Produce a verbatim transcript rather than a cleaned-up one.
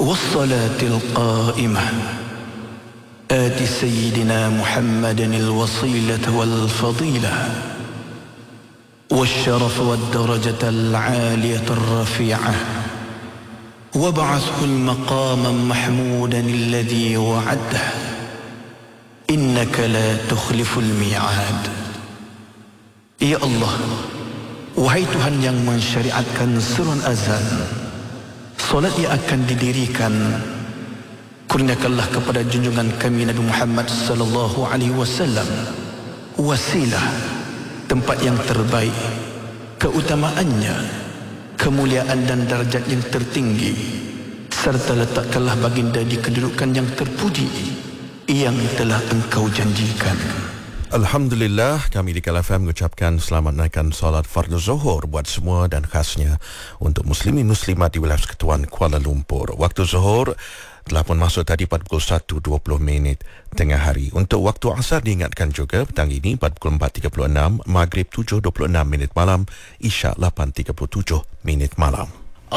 والصلاة القائمة آت سيدنا محمد الوصيلة والفضيلة والشرف والدرجة العالية الرفيعة وابعثه المقام محمودا الذي وعده إنك لا تخلف الميعاد. Ya Allah, wahai Tuhan yang mensyariatkan seruan azan, solat yang akan didirikan, kurniakanlah kepada junjungan kami Nabi Muhammad sallallahu alaihi wasallam wasilah, tempat yang terbaik, keutamaannya, kemuliaan dan darjat yang tertinggi, serta letakkanlah baginda di kedudukan yang terpuji yang telah engkau janjikan. Alhamdulillah, kami di Kala F M mengucapkan selamat naikkan solat fardu zuhur buat semua dan khasnya untuk muslimin muslimat di wilayah Persekutuan Kuala Lumpur. Waktu zuhur telah pun masuk tadi pada pukul satu dua puluh minit tengah hari. Untuk waktu asar diingatkan juga petang ini pada pukul empat tiga puluh enam, maghrib tujuh dua puluh enam minit malam, isyak lapan tiga puluh tujuh minit malam.